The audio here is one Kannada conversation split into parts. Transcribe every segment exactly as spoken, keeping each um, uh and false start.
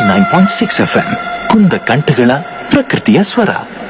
Nine point six F M ಕುಂದ ಕಂಠಗಳ ಪ್ರಕೃತಿಯ ಸ್ವರ.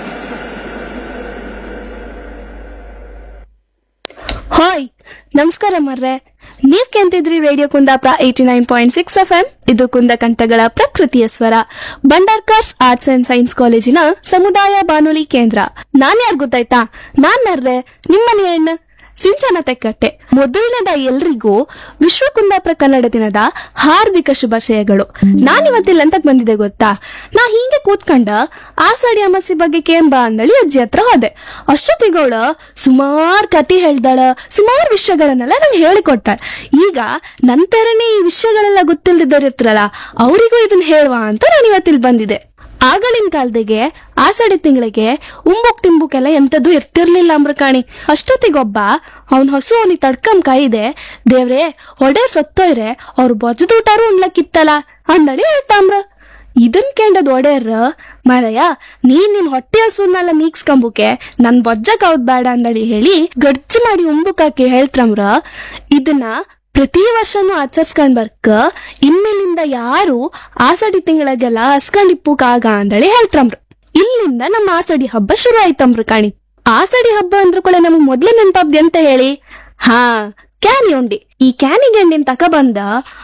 ಹಾಯ್, ನಮಸ್ಕಾರ ಮರ್ರೆ. ನೀವ್ ಕೇಂತಿದ್ರಿ radio Kundapura eighty nine point six F M. ಇದು ಕುಂದ ಕಂಠಗಳ ಪ್ರಕೃತಿಯ ಸ್ವರ. ಬಂಡಾರ್ಕರ್ಸ್ ಆರ್ಟ್ಸ್ ಅಂಡ್ ಸೈನ್ಸ್ ಕಾಲೇಜಿನ ಸಮುದಾಯ ಬಾನುಲಿ ಕೇಂದ್ರ. ನಾನ್ ಯಾರು ಗೊತ್ತಾಯ್ತಾ? ನಾನ್ ಮರ್ರೆ, ನಿಮ್ಮನೆ ಹೆಣ್ಣು ಸಿಂಚನ ತೆಕ್ಕಟ್ಟೆ. ಮೊದಲನೇದ ಎಲ್ರಿಗೂ ವಿಶ್ವ ಕುಂದಾಪುರ ಕನ್ನಡ ದಿನದ ಹಾರ್ದಿಕ ಶುಭಾಶಯಗಳು. ನಾನಿವತ್ತಿಲ್ಲ ಎಂತಕ್ ಬಂದಿದೆ ಗೊತ್ತಾ? ನಾ ಹೀಗೆ ಕೂತ್ಕೊಂಡ ಆಷಾಢಿ ಅಮಾವಾಸ್ಯೆ ಬಗ್ಗೆ ಕೇಂಬ ಅಂದಳಿ ಅಜ್ಜಿ ಹತ್ರ ಹೋದೆ. ಅಷ್ಟೊತ್ತಿಗೋಳ ಸುಮಾರ್ ಕತಿ ಹೇಳ್ದಾಳ, ಸುಮಾರು ವಿಷಯಗಳನ್ನೆಲ್ಲ ನಂಗೆ ಹೇಳಿಕೊಟ್ಟಾಳ. ಈಗ ನಂತರನೇ ಈ ವಿಷಯಗಳೆಲ್ಲ ಗೊತ್ತಿಲ್ದಿದ್ದರಿರ್ತಾರಲ್ಲ, ಅವರಿಗೂ ಇದನ್ನ ಹೇಳುವ ಅಂತ ನಾನು ಇವತ್ತಿಲ್ ಬಂದಿದೆ. ಆಗಳಿನ ಕಾಲದಾಗೆ ಆಷಾಢಿ ತಿಂಗಳಿಗೆ ಉಂಬುಕ್ ತಿಂಬುಕೆಲ್ಲ ಎಂತದ್ದು ಇರ್ತಿರ್ಲಿಲ್ಲ ಅಂಬ್ರಕಾಣಿ. ಅಷ್ಟೊತ್ತಿಗೊಬ್ಬ ಅವನ್ ಹಸು ಅವನಿಗೆ ತಡ್ಕಂ ಕಾಯಿದೆ, ದೇವ್ರೆ ಹೊಡೆ ಸತ್ತೋಯ್ರೆ ಅವ್ರು ಬೊಜ್ಜದೂಟಾರು ಉಣ್ಲಕ್ಕಿತ್ತಲ್ಲ ಅಂದಳಿ ಹೇಳ್ತಾಮ್ರ. ಇದನ್ ಕೇಂಡದ್ ಒಡೆಯರ್, ಮರಯ್ಯ ನೀನ್ ನಿನ್ ಹೊಟ್ಟೆ ಹಸುನೆಲ್ಲ ನೀಗ್ಸ್ಕೊಂಬುಕೆ ನನ್ ಬೊಜ್ಜಕ್ ಹೌದ್ ಬೇಡ ಅಂದಳಿ ಹೇಳಿ ಗಡ್ಜಿ ಮಾಡಿ ಉಂಬುಕಾಕಿ ಹೇಳ್ತಾಮ್ರ. ಇದನ್ನ ಪ್ರತಿ ವರ್ಷನೂ ಆಚರಿಸ್ಕೊಂಡ್ ಬರ್ಕ ಇನ್ಮೇಲಿಂದ ಯಾರು ಆಷಾಢಿ ತಿಂಗಳಿಗೆಲ್ಲ ಹಸ್ಕೊಂಡಿಪ್ಪುಕಾಗ ಅಂದಳಿ ಹೇಳ್ತಾಮ್ರ. ಇಲ್ಲಿಂದ ನಮ್ಮ ಆಷಾಢಿ ಹಬ್ಬ ಶುರು ಆಯ್ತಂಬ್ರ ಕಾಣಿ. ಆಷಾಢಿ ಹಬ್ಬ ಅಂದ್ರ ಕೂಡ ನಮಗ್ ಮೊದ್ಲು ನೆನಪಾಬ್ದಿ ಅಂತ ಹೇಳಿ, ಹಾ ಕ್ಯಾನಿ ಉಂಡಿ. ಈ ಕ್ಯಾನಿ ಗೆಂಡಿನ ತಕ ಬಂದ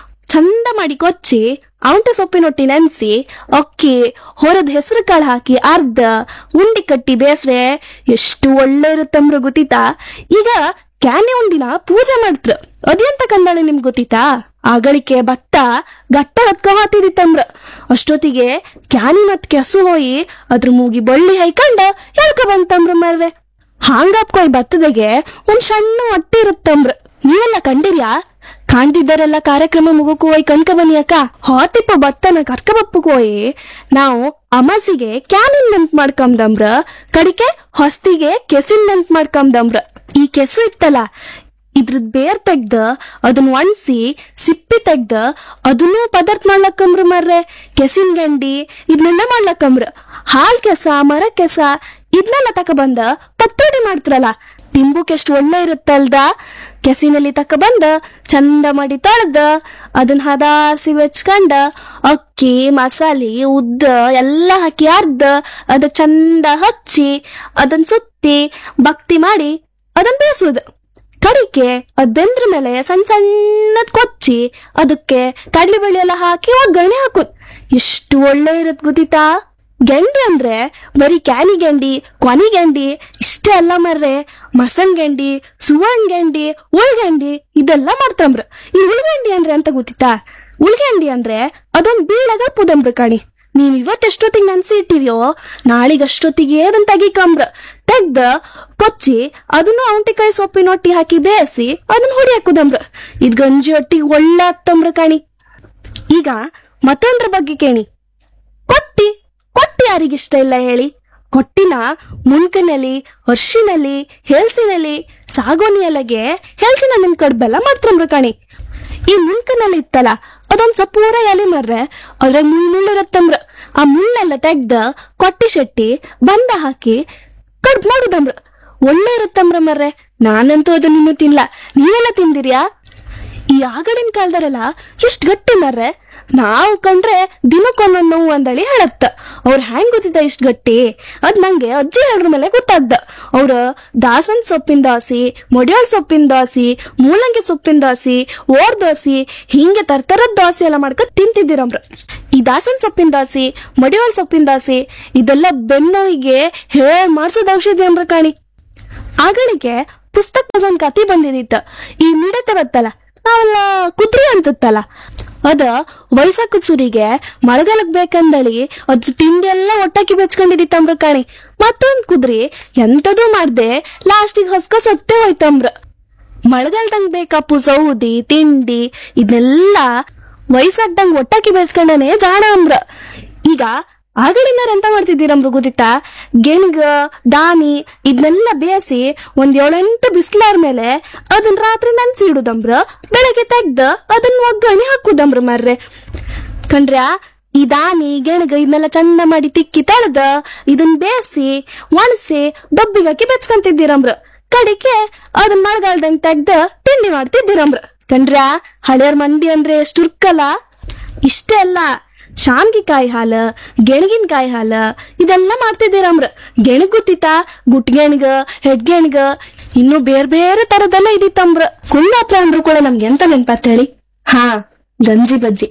ಚಂದ ಮಾಡಿ ಕೊಚ್ಚಿ ಔಂಟೆ ಸೊಪ್ಪಿನೊಟ್ಟಿ ನೆನ್ಸಿ ಅಕ್ಕಿ ಹೊರದ್ ಹೆಸರು ಕಾಳು ಹಾಕಿ ಅರ್ಧ ಉಂಡಿ ಕಟ್ಟಿ ಬೇಸ್ರೆ ಎಷ್ಟು ಒಳ್ಳೆ ಇರುತ್ತಂಬ್ರ ಗೊತ್ತಿತಾ. ಈಗ ಕ್ಯಾನಿ ಉಂಡಿನ ಪೂಜೆ ಮಾಡ್ತ್ರ. ಅದೆಂತ ಕಂದಾಳೆ ನಿಮ್ಗೆ ಗೊತ್ತಿತಾ? ಆಗಳಿಕೆ ಭತ್ತ ಗಟ್ಟ ಹತ್ಕ ಹಾತಿದಿತ್ತಂಬ್ರ. ಅಷ್ಟೊತ್ತಿಗೆ ಕ್ಯಾನಿ ಮತ್ ಕೆಸು ಹೋಯಿ ಅದ್ರ ಮೂಗಿ ಬಳ್ಳಿ ಹೈಕಂಡ ಎಲ್ಕ ಬಂತಂಬ್ರ ಮರ್ರೆ. ಹಾಂಗಪ್ಕೊಯ್ ಭತ್ತದಾಗೆ ಒಂದ್ ಸಣ್ಣ ಹೊಟ್ಟಿ ಇರುತ್ತಂಬ್ರ. ನೀವೆಲ್ಲ ಕಂಡಿರ್ಯಾ? ಕಾಣ್ತಿದ್ದಾರೆಲ್ಲ ಕಾರ್ಯಕ್ರಮ ಮುಗಕ್ಕೂ ಹೋಯ್ ಕಣ್ಕ ಬನ್ನಿ ಅಕ್ಕ. ಹಾತಿಪ್ಪ ಭತ್ತನ ಕರ್ಕ ಬಪ್ಪಕ್ ಹೋಯಿ ನಾವು ಅಮಾಸಿಗೆ ಕ್ಯಾನಿನ್ ನೆನ್ಪ್ ಮಾಡ್ಕಂಬ್ದಂಬ್ರ, ಕಡಿಕೆ ಹೊಸ್ತಿಗೆ ಕೆಸಿನ್ ನೆನ್ಪ್ ಮಾಡ್ಕಂಬ್ದಂಬ್ರ. ಈ ಕೆಸು ಇತ್ತಲ್ಲ, ಇದ್ರದ್ ಬೇರ್ ತೆಗ್ದ ಅದನ್ನ ಒಣಸಿ ಸಿಪ್ಪಿ ತೆಗ್ದ ಅದನ್ನೂ ಪದಾರ್ಥ ಮಾಡ್ಲಕ್ಕಂಬ್ರ ಮರ್ರೆ. ಕೆಸಿನ್ ಗಂಡಿ ಇದನ್ನೆಲ್ಲ ಮಾಡ್ಲಕ್ಕಂಬ್ರ. ಹಾಲ್ ಕೆಸ, ಮರ ಕೆಸ ಇದನ್ನೆಲ್ಲ ತಕ ಬಂದ ಪತ್ತೋಡಿ ಮಾಡ್ತಾರಲ್ಲ, ತಿಂಬುಕ್ ಎಷ್ಟು ಒಳ್ಳೆ ಇರುತ್ತಲ್ದ. ಕೆಸಿನಲ್ಲಿ ತಕ ಬಂದ ಚಂದ ಮಾಡಿ ತೊಳ್ದ ಅದನ್ನ ಹದಾಸಿ ಬೆಚ್ಕಂಡ ಅಕ್ಕಿ ಮಸಾಲೆ ಉದ್ದ ಎಲ್ಲ ಹಾಕಿ ಅರ್ಧ ಅದ ಚಂದ ಹಚ್ಚಿ ಅದನ್ ಸುತ್ತಿ ಭಕ್ತಿ ಮಾಡಿ ಅದನ್ ಬೇಯಿಸೋದು. ಕಡಿಕೆ ಅದ್ ಬೆಂದ್ರ ಮೇಲೆ ಸಣ್ಣ ಸಣ್ಣದ್ ಕೊಚ್ಚಿ ಅದಕ್ಕೆ ಕಡ್ಲಿ ಬೇಳೆ ಎಲ್ಲ ಹಾಕಿ ಒಗ್ಗರಣೆ ಹಾಕೋದ್. ಎಷ್ಟು ಒಳ್ಳೆ ಇರತ್ ಗೊತ್ತಿತಾ? ಗೆಂಡಿ ಅಂದ್ರೆ ಬರೀ ಕ್ಯಾನಿ ಗೆಂಡಿ, ಕೊನಿ ಗೆಂಡಿ ಇಷ್ಟೇ ಅಲ್ಲ ಮರ್ರೆ. ಮಸಣ್ ಗೆಂಡಿ, ಸುವರ್ಣ ಗೆಂಡಿ, ಉಳ್ಗೆಂಡಿ ಇದೆಲ್ಲ ಮಾಡ್ತಂಬ್ರ. ಈ ಉಳ್ಗೆಂಡಿ ಅಂದ್ರೆ ಅಂತ ಗೊತ್ತಿತಾ? ಉಳ್ಗೆಂಡಿ ಅಂದ್ರೆ ಅದೊಂದ್ ಬೀಳಗ ಪುದಂಬ್ರ ಕಾಣಿ. ನೀವ್ ಇವತ್ತೆಷ್ಟೊತ್ತಿಗೆ ನೆನ್ಸಿ ಇಟ್ಟಿರಿಯೋ ನಾಳಿಗ ಅಷ್ಟೊತ್ತಿಗೆ ಅದನ್ನ ತೆಗಿಕಂಬ್ರ. ತೆಗ್ದ ಕೊಚ್ಚಿ ಅದನ್ನು ಔಂಟಿಕಾಯಿ ಸೊಪ್ಪಿನೊಟ್ಟಿ ಹಾಕಿ ಬೇಯಿಸಿ ಅದನ್ನ ಹುಡಿ ಹಾಕುದಂಬ್ರ. ಇದ್ ಗಂಜಿ ಒಟ್ಟಿಗೆ ಒಳ್ಳೆ ಹತ್ತಂಬ್ರ ಕಾಣಿ. ಈಗ ಮತ್ತೊಂದ್ರ ಬಗ್ಗೆ ಕೇಳಿ. ಕೊಟ್ಟಿ ಕೊಟ್ಟಿ ಯಾರಿಗಿಷ್ಟ ಇಲ್ಲ ಹೇಳಿ? ಕೊಟ್ಟಿನ ಮುನ್ಕನಲ್ಲಿ, ಅರ್ಶಿನಲ್ಲಿ, ಹೆಲ್ಸಿನಲ್ಲಿ, ಸಾಗೋನಿ ಎಲೆಗೆ ಹೆಲ್ಸಿನ ನಿಮ್ ಕಡ್ಬೆಲ್ಲ ಮಾಡ್ತಂಬ್ರ ಕಾಣಿ. ಈ ಮುನ್ಕನಲ್ಲಿ ಇತ್ತಲ್ಲ ಅದೊಂದ್ ಸ್ವಲ್ಪ ಪೂರ ಎಲೆ ಮರ್ರೆ, ಅದ್ರಾಗ ಮುಳ್ ಮುಳ್ಳಿರತ್ತಂಬ್ರ. ಆ ಮುಳ್ಳೆಲ್ಲ ತೆಗ್ದ ಕೊಟ್ಟಿ ಶೆಟ್ಟಿ ಬಂದ ಹಾಕಿ ಕಡ್ಬ್ ಮಾಡುದಂಬ್ರ. ಒಳ್ಳೆ ಇರುತ್ತಂಬ್ರ ಮರ್ರೆ. ನಾನಂತೂ ಅದನ್ನ ಇನ್ನೂ ತಿನ್ಲ. ನೀವೆಲ್ಲ ತಿಂದಿರ್ಯಾ? ಈ ಆಗಳಿನ ಕಾಲದರೆಲ್ಲ ಎಷ್ಟ್ ಗಟ್ಟಿ ಮರ್ರೆ. ನಾವು ಕಂಡ್ರೆ ದಿನಕ್ಕೊಂದೊಂದ್ ನೋವು ಅಂದಳಿ ಹೇಳತ್ತ. ಅವ್ರ ಹ್ಯಾಂಗ್ ಗೊತ್ತಿದ್ದ ಇಷ್ಟ್ ಗಟ್ಟಿ? ಅದ್ ನಂಗೆ ಅಜ್ಜಿ ಹೇಳ್ರ ಮೇಲೆ ಗೊತ್ತಾದ್ದ. ಅವ್ರ ದಾಸನ್ ಸೊಪ್ಪಿನ ದಾಸಿ, ಮೊಡ್ಯಾಳ್ ಸೊಪ್ಪಿನ ದಾಸಿ, ಮೂಲಂಗಿ ಸೊಪ್ಪಿನ ದಾಸಿ, ಓರ್ ದಾಸಿ ಹಿಂಗೆ ತರ್ತರದ ದಾಸಿ ಎಲ್ಲ ಮಾಡ್ಕ ತಿಂತಿದ್ದೀರಮ್ರ. ಈ ದಾಸನ್ ಸೊಪ್ಪಿನ ದಾಸಿ, ಮೊಡ್ಯಾಳ್ ಸೊಪ್ಪಿನ ದಾಸಿ ಇದೆಲ್ಲ ಬೆನ್ನೋವಿಗೆ ಹೇಳ್ ಮಾಡ್ಸೋದ್ ಔಷಧಿ ಅಂಬ್ರ ಕಾಣಿ. ಆಗಳಿಗೆ ಪುಸ್ತಕದಾಗ ಒಂದ್ ಕತಿ ಬಂದಿದಿತ್ತ. ಈ ಮಿಡತೆ ಬತ್ತಲ್ಲ, ನಾವೆಲ್ಲ ಕುದ್ರಿ ಅಂತತ್ತಲ್ಲ, ಅದ ವಯಸ್ಸಾಕ ಸುರಿಗೆ ಮಳೆಗಾಲಕ್ ಬೇಕಂದಳಿ ಅದ್ ತಿಂಡಿ ಎಲ್ಲ ಒಟ್ಟಾಕಿ ಬೆಚ್ಕೊಂಡಿದಿತ್ತಂಬ್ರ ಕಾಣಿ. ಮತ್ತೊಂದ್ ಕುದ್ರಿ ಎಂತದೂ ಮಾಡ್ದೆ ಲಾಸ್ಟಿಗೆ ಹಸ್ಕ ಸತ್ತೇ ಹೋಯ್ತಂಬ್ರ. ಮಳೆಗಾಲದಂಗ್ ಬೇಕಪ್ಪು ಸೌದಿ ತಿಂಡಿ ಇದನ್ನೆಲ್ಲ ವಯಸ್ಸಾಗ್ದಂಗ್ ಒಟ್ಟಾಕಿ ಬೆಚ್ಕೊಂಡನೆ ಜಾಣ ಅಂಬ್ರ. ಈಗ ಆಗಳಿನಾರ ಎಂತ ಮಾಡ್ತಿದ್ದೀರಂಬ್ರ ಗೊತ್ತಿತ್ತಾ? ಗೆಣಗ ದಾನಿ ಇದನ್ನೆಲ್ಲ ಬೇಯಿಸಿ ಒಂದ್ ಏಳೆಂಟು ಬಿಸ್ಲಾರ್ ಮೇಲೆ ಅದನ್ನ ರಾತ್ರಿ ನೆನ್ಸಿ ಇಡುದಂಬ್ರ. ಬೆಳಗ್ಗೆ ತೆಗ್ದ ಅದನ್ನ ಒಗ್ಗರಣೆ ಹಾಕುದಂಬ್ರ ಮರ್ರೆ. ಕಂಡ್ರ್ಯಾ? ಈ ದಾನಿ ಗೆಣಗ ಇದನ್ನೆಲ್ಲ ಚಂದ ಮಾಡಿ ತಿಕ್ಕಿ ತೊಳೆದ ಇದನ್ ಬೇಯಿಸಿ ಒಣಸಿ ಡಬ್ಬಿಗೆ ಹಾಕಿ ಬೆಚ್ಕೊಂತಿದ್ದೀರಂಬ್ರ. ಕಡಿಕೆ ಅದನ್ನ ಮಳೆಗಾಲದಂಗ್ ತೆಗ್ದ ತಿಂಡಿ ಮಾಡ್ತಿದ್ದೀರಂಬ್ರ. ಕಂಡ್ರ್ಯಾ? ಹಳೆಯರ್ ಮಂದಿ ಅಂದ್ರೆ ಎಷ್ಟು ಉರ್ಕಲ್ಲ. ಇಷ್ಟೇ ಅಲ್ಲ, ಶಾಮ್ಗಿ ಕಾಯಿ ಹಾಲ ಗೆಣಗಿನ ಕಾಯಿ ಹಾಲ ಇದೆಲ್ಲ ಮಾಡ್ತಿದ್ದೀರಮ್ರ. ಗೆಣಗ್ ಗೊತ್ತಿತ್ತಾ? ಗುಟ್ಗೆಣ್ಗ ಹೆಡ್ಗೆಣ್ಗ ಇನ್ನು ಬೇರೆ ಬೇರೆ ತರದೆಲ್ಲ ಇದಿತ್ತಂಬ್ರ. ಕುಂದಾಪುರ ಅಂದ್ರು ಕೂಡ ನಮ್ಗೆ ಎಂತ ನೆನ್ಪಾತ್ ಹೇಳಿ? ಹಾ, ಗಂಜಿ ಬಜ್ಜಿ.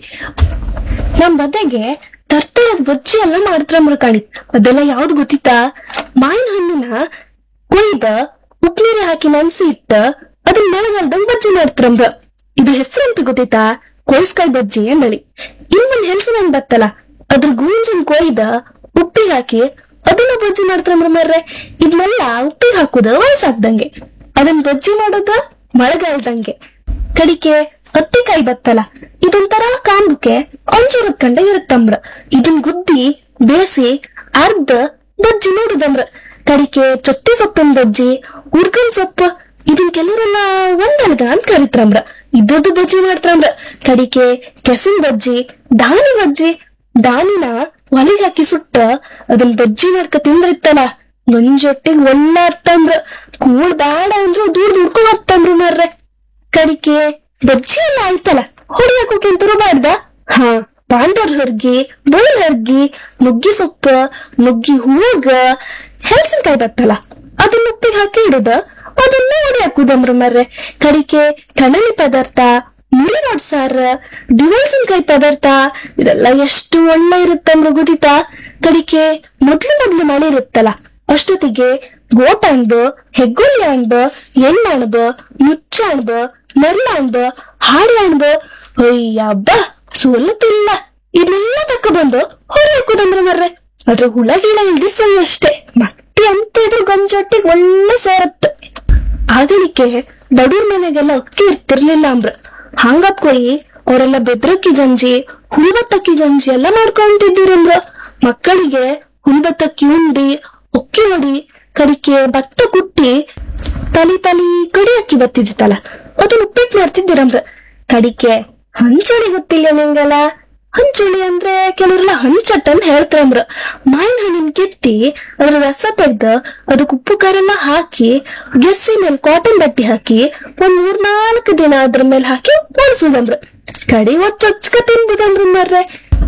ನಮ್ ಬದೆಗೆ ತರ್ತರದ ಬಜ್ಜಿ ಎಲ್ಲ ಮಾಡ್ತಾರಮ್ರ ಕಾಣಿ. ಅದೆಲ್ಲ ಯಾವ್ದು ಗೊತ್ತಿತ್ತಾ? ಮಾವಿನ ಹಣ್ಣಿನ ಕೊಯ್ದ ಉಪ್ಪು ನೀರು ಹಾಕಿ ನೆನ್ಸಿ ಇಟ್ಟ ಅದನ್ನ ಮಳೆಗಾಲದಂಗ್ ಬಜ್ಜಿ ಮಾಡ್ತಾರಮ್ರ. ಇದು ಹೆಸರು ಅಂತ ಗೊತ್ತಿತ್ತಾ? ಕೊಯ್ಸ್ಕಾಯಿ ಬಜ್ಜಿ ಅಂದಳಿ. ಇನ್ನೊಂದ್ ಹೆಲ್ಸಿನ ಹಣ್ಣು ಬತ್ತಲ್ಲ, ಅದ್ರ ಗೂಂಜಿನ ಕೊಯ್ದ ಉಪ್ಪಿಗೆ ಹಾಕಿ ಅದನ್ನ ಬಜ್ಜಿ ಮಾಡ್ತಾರಮ್ರ ಮರ್ರೆ. ಇದನ್ನೆಲ್ಲ ಉಪ್ಪಿಗೆ ಹಾಕುದ ವಯಸ್ಸಾಗ್ದಂಗೆ, ಅದನ್ನ ಬಜ್ಜಿ ಮಾಡೋದ ಮಳೆಗಾಲದಂಗೆ. ಕಡಿಕೆ ಹತ್ತಿಕಾಯಿ ಬತ್ತಲ್ಲ, ಇದೊಂಥರ ಕಾಂಬಕ್ಕೆ ಒಂಚೂರದ ಕಂಡ ಇರುತ್ತಂಬ್ರ. ಇದನ್ ಗುದ್ದಿ ಬೇಸಿ ಅರ್ಧ ಬಜ್ಜಿ ನೋಡುದಮ್ರ. ಕಡಿಕೆ ಚೊತ್ತಿ ಸೊಪ್ಪಿನ ಬಜ್ಜಿ, ಉರ್ಗನ್ ಸೊಪ್ಪು, ಇದನ್ ಕೆಲವರೆಲ್ಲ ಒಂದಲ್ಗ ಅಂತ ಕರಿತಾರಮ್ರ. ಇದ್ದದ್ದು ಬಜ್ಜಿ ಮಾಡ್ತಾರಮ್ರ. ಕಡಿಕೆ ಕೆಸನ್ ಬಜ್ಜಿ, ದಾನಿ ಬಜ್ಜಿ. ದಾನಿನ ಒಲೆಗೆ ಹಾಕಿ ಸುಟ್ಟ ಅದನ್ ಬಜ್ಜಿ ಮಾಡ್ಕ ತಿಂದ್ರಿತ್ತಲ್ಲ, ಗಂಜೊಟ್ಟಿಗೆ ಒಳ್ಳೆ ಅರ್ಥಂಬ್ರ. ಕೂಳ್ ಬೇಡ ಅಂದ್ರು ದೂರ್ ದುಡ್ಕೊ ಬರ್ತಂಬ್ರು ಮಾರ್ರೆ. ಕಡಿಕೆ ಬಜ್ಜಿ ಎಲ್ಲ ಆಯ್ತಲ್ಲ, ಹೊಡಿಯಾಕೋಕೆಂತರು ಮಾಡ್ದ. ಹಾ, ಪಾಂಡರ್ ಹರ್ಗಿ, ಬೈಲ್ ಹರ್ಗಿ, ನುಗ್ಗಿ ಸೊಪ್ಪ, ನುಗ್ಗಿ ಹೂಗ, ಹೆಲ್ಸಿನಕಾಯಿ ಬತ್ತಲ್ಲ, ಅದನ್ನ ಉಪ್ಪಿಗೆ ಹಾಕಿ ಇಡುದ, ಅದನ್ನ ಹೊಡಿ ಹಾಕುದಮ್ರ ಮರ್ರೆ. ಕಡಿಕೆ ಕಣಲಿ ಪದಾರ್ಥ, ಮುರಿ ಸಾರ, ದಿವಲ್ಸಿನಕಾಯಿ ಪದಾರ್ಥ ಇದೆಲ್ಲ ಎಷ್ಟು ಒಳ್ಳೆ ಇರುತ್ತಂಬ್ರ ಗೊತ್ತಿತ್ತಾ? ಕಡಿಕೆ ಮೊದ್ಲು ಮೊದ್ಲು ಮಳೆ ಇರುತ್ತಲ್ಲ, ಅಷ್ಟೊತ್ತಿಗೆ ಗೋಟ ಅಣ್ಬ, ಹೆಗ್ಗೊಲಿ ಅಣ್ಬ, ಎಣ್ಣ ಅಣ್ಬ, ಮುಚ್ಚ ಅಣ್ಬ, ನೆರ್ಲ ಅಣ್ಬ, ಹಾಡಿ ಅಣ್ಬ, ಅಯ್ಯಬ್ಬ ಸೋಲತಿಲ್ಲ. ಇದನ್ನೆಲ್ಲ ತಕ್ಕ ಬಂದು ಹೊರ ಹಾಕುದಂದ್ರ ಮರ್ರೆ. ಅದ್ರ ಹುಳ ಗಿಳ ಇಲ್ದಿರ್ಸಲ್ಲ ಅಷ್ಟೇ, ಮತ್ತೆ ಅಂತ ಇದ್ರ ಗಂಜೊಟ್ಟಿಗೆ ಒಳ್ಳೆ ಸೇರತ್ತ. ಆಗಲಿಕ್ಕೆ ಬಡೂರ್ ಮನೆಗೆಲ್ಲ ಅಕ್ಕಿ ಇರ್ತಿರ್ಲಿಲ್ಲ ಅಂಬ್ರ. ಹಂಗಪ್ ಕೊಯಿ ಅವರೆಲ್ಲ ಬೆದ್ರಕ್ಕಿ ಗಂಜಿ, ಹುಲ್ಬತ್ತಕ್ಕಿ ಗಂಜಿ ಎಲ್ಲ ಮಾಡ್ಕೊಂತಿದ್ದೀರಂಬ್ರ. ಮಕ್ಕಳಿಗೆ ಹುಲ್ಬತ್ತಕ್ಕಿ ಉಂಡಿ, ಅಕ್ಕಿ ಹೊಡಿ, ಕಡಿಕೆ ಭತ್ತ ಕುಟ್ಟಿ ತಲಿ ತಲಿ ಕಡಿ ಅಕ್ಕಿ ಬತ್ತಿದಿತ್ತಲ್ಲ, ಅದನ್ನ ಉಪ್ಪಿಟ್ಟು ಮಾಡ್ತಿದ್ದೀರಂಬ್ರ. ಕಡಿಕೆ ಹಂಚುಳಿ ಗೊತ್ತಿಲ್ಲ ನಿಂಗಲ್ಲ? ಹಂಚುಳಿ ಅಂದ್ರೆ ಕೆಲವರೆಲ್ಲ ಹಂಚಟ್ಟನ್ ಹೇಳ್ತಾರಂಬ್ರ. ಮಾವಿನ ಹಣ್ಣಿನ ಕೆತ್ತಿ ಅದ್ರ ರಸ ತೆಗ್ದ ಅದಕ್ಕೆ ಉಪ್ಪು ಖಾರೆಲ್ಲ ಹಾಕಿ ಗೆರ್ಸಿ ಮೇಲೆ ಕಾಟನ್ ಬಟ್ಟೆ ಹಾಕಿ ಒಂದ್ ಮೂರ್ ನಾಲ್ಕು ದಿನ ಅದ್ರ ಮೇಲೆ ಹಾಕಿ ಒಣಸುದಂಬ್ರ. ಕಡಿ ಒಚ್ಚೊಚ್ಕ ತಿನ್ಬುದಂಬ್ರ ಮರ್ರೆ.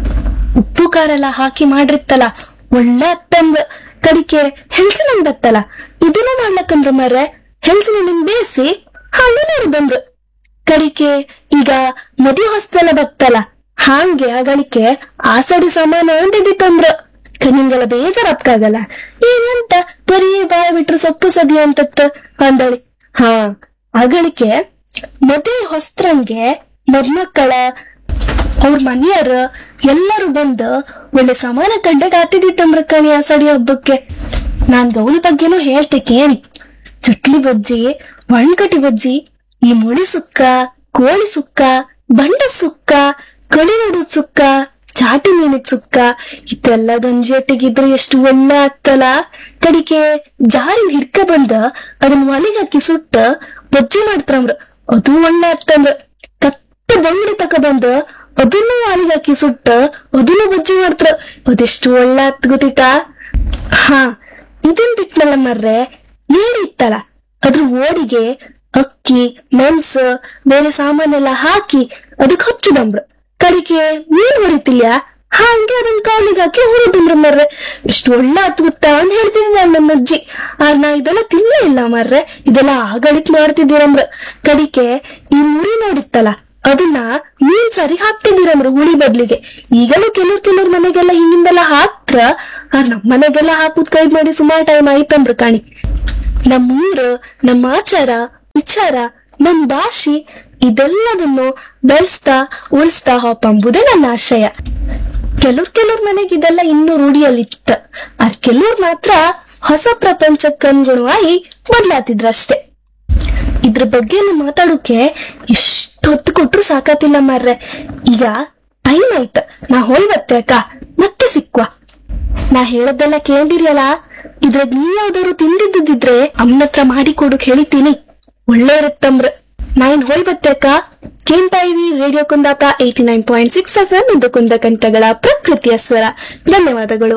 ಉಪ್ಪು ಖಾರೆಲ್ಲ ಹಾಕಿ ಮಾಡಿರ್ತಲ್ಲ ಒಳ್ಳೆ ಅತ್ತಂಬ್ರ. ಕಡಿಕೆ ಹೆಲ್ಸಿನ ಹಣ್ಣು ಬತ್ತಲ್ಲ, ಇದನ್ನು ಮಾಡ್ಲಕ್ಕಂದ್ರ ಮರ್ರೆ. ಹೆಲ್ಸಿನ ಹಣ್ಣಿನ ಬೇಯಿಸಿ ಹಂಗೆ ನೋಡುದಂಬ್ರ. ಕಡಿಕೆ ಈಗ ಮದುವೆ ಹೊಸ್ತೆಲ್ಲ ಬತ್ತಲ್ಲ, ಹಾಂಗೆ ಅಗಳಿಕೆ ಆಸಡಿ ಸಮಾನ ಅಂದಿದ್ದಿತ್ತಂಬ್ರ. ನಿಂಗೆಲ್ಲ ಬೇಜಾರಪ್ಕಾಗಲ್ಲ, ಏನಂತ ಬರೀ ಬಾಯ ಬಿಟ್ರು ಸೊಪ್ಪು ಸದಿ ಅಂತತ್ತ ಅಂದಳಿ. ಹಾ, ಅಗಳಿಕೆ ಮದುವೆ ಹೊಸ್ತರಂಗೆ ಮದ್ಮಕ್ಕಳ ಅವ್ರ ಮನೆಯರ ಎಲ್ಲರೂ ಬಂದು ಒಳ್ಳೆ ಸಮಾನ ಕಂಡಾಗ ಆತಿದ್ದಿತ್ತಂಬ್ರ ಕಣಿ ಆಸಡಿ ಹಬ್ಬಕ್ಕೆ. ನಾನ್ ಗೌರಿ ಬಗ್ಗೆನೂ ಹೇಳ್ತೆ ಕೇಳಿ. ಚಟ್ಲಿ ಬಜ್ಜಿ, ಒಣ್ಕಟಿ ಬಜ್ಜಿ, ಈ ಮುಳಿ ಸುಕ್ಕ, ಕೋಳಿ ಸುಕ್ಕ, ಬಂಡ ಸುಕ್ಕ, ಕಳಿನಡು ಸುಕ್ಕ, ಚಾಟಿ ಮೀನಿನ ಸುಕ್ಕ ಇದೆಲ್ಲ ಗಂಜಿ ಒಟ್ಟಿಗಿದ್ರೆ ಎಷ್ಟು ಒಳ್ಳೆ ಆಗ್ತಲ್ಲ. ಕಡಿಕೆ ಜಾರಿ ಹಿಡ್ಕ ಬಂದ ಅದನ್ನ ಒಲೆಗೆ ಹಾಕಿ ಸುಟ್ಟ ಬಜ್ಜಿ ಮಾಡ್ತಾರಂಬ್ರ. ಅದು ಒಳ್ಳೆ ಆಗ್ತಂದ್ರ. ಕತ್ತ ಬಂಗಡಿ ತಕ ಬಂದ ಅದನ್ನು ಒಲೆಗೆ ಹಾಕಿ ಸುಟ್ಟ ಅದನ್ನು ಬಜ್ಜಿ ಮಾಡ್ತಾರ. ಅದೆಷ್ಟು ಒಳ್ಳೆ ಆತ್ ಗೊತ್ತಿತ್ತಾ? ಹಾ, ಇದನ್ ಬಿಟ್ನಲ್ಲ ಮರ್ರೆ, ಏಡಿ ಇತ್ತಲ್ಲ, ಅದ್ರ ಓಡಿಗೆ ಅಕ್ಕಿ, ಮೆಣಸು, ಬೇರೆ ಸಾಮಾನೆಲ್ಲ ಹಾಕಿ ಅದಕ್ ಹಚ್ಚುದಂಬ್ರ. ಕಡಿಕೆ ಮೀನ್ ಹೊಡಿತಿಲ್ಯ, ಹಂಗೆ ಅದನ್ನ ಕಾಲಿಗೆ ಹಾಕಿ ಹುರಿದಂಬ್ರ ಮರ್ರೆ. ಎಷ್ಟು ಒಳ್ಳೆ ಆತ್ ಗೊತ್ತಾ ಅಂತ ಹೇಳ್ತಿದ್ದ ನನ್ನ ಅಜ್ಜಿ. ಆರ್ ನಾ ಇದೆಲ್ಲ ತಿನ್ನೇ ಇಲ್ಲ ಮರ್ರೆ, ಇದೆಲ್ಲ ಆಗಳಿಕ್ ಮಾಡ್ತಿದ್ದೀರಂಬ್ರ. ಕಡಿಕೆ ಈ ಮುರಿ ನೋಡಿತ್ತಲ್ಲ, ಅದನ್ನ ಮೀನ್ ಸಾರಿ ಹಾಕ್ತಿದ್ದೀರಂಬ್ರ ಹುಳಿ ಬದ್ಲಿಗೆ. ಈಗಲೂ ಕೆಲವ್ರ ಕೆಲವ್ರ ಮನೆಗೆಲ್ಲ ಹಿಂಗಿಂದೆಲ್ಲ ಹಾಕ್ರ, ಆರ್ ನಮ್ ಮನೆಗೆಲ್ಲ ಹಾಕುದ್ ಕೈ ಮಾಡಿ ಸುಮಾರು ಟೈಮ್ ಆಯ್ತಂಬ್ರ ಕಾಣಿ. ನಮ್ಮೂರು, ನಮ್ಮ ಆಚಾರ ವಿಚಾರ, ನಮ್ ಭಾಷೆ ಇದೆಲ್ಲದನ್ನು ಬೆಳೆಸ್ತಾ ಉಳಿಸ್ತಾ ಹೋಪಂಬುದೇ ನನ್ನ ಆಶಯ. ಕೆಲವ್ರ ಕೆಲವ್ರ ಮನೆಗೆ ಇದೆಲ್ಲ ಇನ್ನೂ ರೂಢಿಯಲ್ಲಿತ್ತ, ಆರ್ ಕೆಲವ್ರು ಮಾತ್ರ ಹೊಸ ಪ್ರಪಂಚಕ್ಕನುಗುಣವಾಗಿ ಬದ್ಲಾತಿದ್ರಷ್ಟೇ. ಇದ್ರ ಬಗ್ಗೆ ಮಾತಾಡೋಕೆ ಎಷ್ಟು ಹೊತ್ತು ಕೊಟ್ರು ಸಾಕಾತಿಲ್ಲ ಮಾರ್ರೆ. ಈಗ ಟೈಮ್ ಆಯ್ತ, ನಾ ಹೋಯ್ ಬತ್ತೆ ಅಕ್ಕ, ಮತ್ತೆ ಸಿಕ್ವಾ. ನಾ ಹೇಳದ್ದೆಲ್ಲ ಕೇಳಿರಿಯಲ್ಲ, ಇದ್ರಾಗ ನೀವ್ ಯಾವ್ದಾದ್ರು ತಿಂದಿದ್ದಿದ್ರೆ ಅಮ್ಮನತ್ರ ಮಾಡಿ ಕೊಡಕ್ ಹೇಳಿತೀನಿ, ಒಳ್ಳೆ ಇರುತ್ತಂಬ್ರ. ನಾ ಇನ್ ಹೋಯ್ ಬತ್ತೆ ಅಕ್ಕ. ಕೇಳ್ತಾ EV radio Kundapura eighty nine point six F M. ಇದು ಕುಂದ ಕಂಠಗಳ ಪ್ರಕೃತಿಯ ಸ್ವರ. ಧನ್ಯವಾದಗಳು.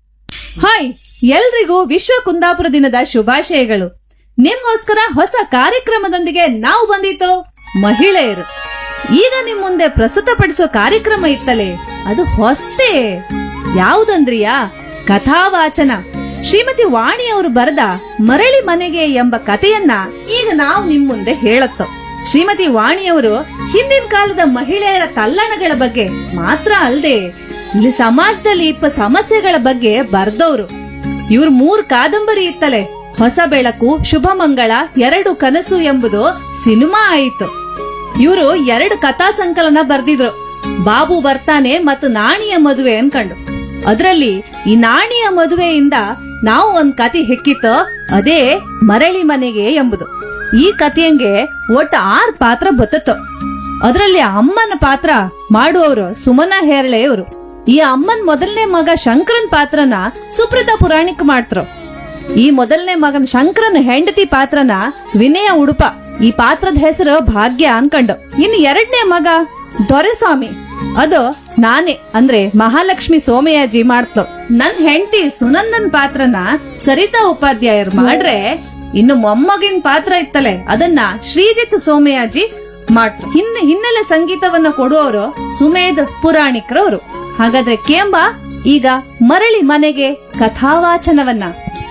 ಹಾಯ್, ಎಲ್ರಿಗೂ ವಿಶ್ವ ಕುಂದಾಪುರ ದಿನದ ಶುಭಾಶಯಗಳು. ನಿಮ್ಗೋಸ್ಕರ ಹೊಸ ಕಾರ್ಯಕ್ರಮದೊಂದಿಗೆ ನಾವು ಬಂದಿತ್ತು ಮಹಿಳೆಯರು. ಈಗ ನಿಮ್ ಮುಂದೆ ಪ್ರಸ್ತುತಪಡಿಸೋ ಕಾರ್ಯಕ್ರಮ ಇತ್ತಲೇ ಅದು ಹೊಸ್ತೇ. ಯಾವುದಂದ್ರಿಯಾ? ಕಥಾವಾಚನ. ಶ್ರೀಮತಿ ವಾಣಿಯವರು ಬರೆದ ಮರಳಿ ಮನೆಗೆ ಎಂಬ ಕಥೆಯನ್ನ ಈಗ ನಾವು ನಿಮ್ ಮುಂದೆ ಹೇಳತ್ತೋ. ಶ್ರೀಮತಿ ವಾಣಿಯವರು ಹಿಂದಿನ ಕಾಲದ ಮಹಿಳೆಯರ ತಲ್ಲಣಗಳ ಬಗ್ಗೆ ಮಾತ್ರ ಅಲ್ಲದೆ ಇಲ್ಲಿ ಸಮಾಜದಲ್ಲಿ ಇಪ್ಪ ಸಮಸ್ಯೆಗಳ ಬಗ್ಗೆ ಬರ್ದವ್ರು. ಇವ್ರ ಮೂರ್ ಕಾದಂಬರಿ ಇತ್ತಲೆ, ಹೊಸ ಬೆಳಕು, ಶುಭ ಮಂಗಳ, ಎರಡು ಕನಸು ಎಂಬುದು ಸಿನಿಮಾ ಆಯಿತು. ಇವರು ಎರಡು ಕಥಾ ಸಂಕಲನ ಬರ್ದಿದ್ರು, ಬಾಬು ಬರ್ತಾನೆ ಮತ್ತು ನಾಣಿಯ ಮದುವೆ ಅನ್ಕಂಡು. ಅದ್ರಲ್ಲಿ ಈ ನಾಣಿಯ ಮದುವೆಯಿಂದ ನಾವು ಒಂದ್ ಕತೆ ಹೆಕ್ಕಿತ್ತು, ಅದೇ ಮರಳಿ ಮನೆಗೆ ಎಂಬುದು. ಈ ಕಥೆಯಂಗೆ ಒಟ್ಟು ಆರ್ ಪಾತ್ರ ಬತ್ತತ್ತು. ಅದ್ರಲ್ಲಿ ಅಮ್ಮನ ಪಾತ್ರ ಮಾಡುವವರು ಸುಮನಾ ಹೇರಳೆಯವರು. ಈ ಅಮ್ಮನ್ ಮೊದಲನೇ ಮಗ ಶಂಕರನ್ ಪಾತ್ರನ ಸುಪ್ರತಾ ಪುರಾಣಿಕ್ ಮಾಡ್ತರು. ಈ ಮೊದಲನೇ ಮಗನ್ ಶಂಕರನ್ ಹೆಂಡತಿ ಪಾತ್ರನ ವಿನಯ ಉಡುಪ. ಈ ಪಾತ್ರದ ಹೆಸರು ಭಾಗ್ಯ ಅನ್ಕಂಡು. ಇನ್ನು ಎರಡನೇ ಮಗ ದೊರೆಸ್ವಾಮಿ, ಅದು ನಾನೇ ಅಂದ್ರೆ ಮಹಾಲಕ್ಷ್ಮಿ ಸೋಮಯಾಜಿ ಮಾಡ್ತೋ. ನನ್ ಹೆಂಡತಿ ಸುನಂದನ್ ಪಾತ್ರನ ಸರಿತಾ ಉಪಾಧ್ಯಾಯರು ಮಾಡ್ರೆ, ಇನ್ನು ಮೊಮ್ಮಗಿನ ಪಾತ್ರ ಇತ್ತಲೆ ಅದನ್ನ ಶ್ರೀಜಿತ್ ಸೋಮಯಾಜಿ ಮಾಡ್ರು. ಹಿನ್ನೆ ಹಿನ್ನೆಲೆ ಸಂಗೀತವನ್ನ ಕೊಡುವವರು ಸುಮೇಧ್ ಪುರಾಣಿಕ್ರವರು. ಹಾಗಾದ್ರೆ ಕೇಂಬ ಈಗ ಮರಳಿ ಮನೆಗೆ ಕಥಾವಾಚನವನ್ನ.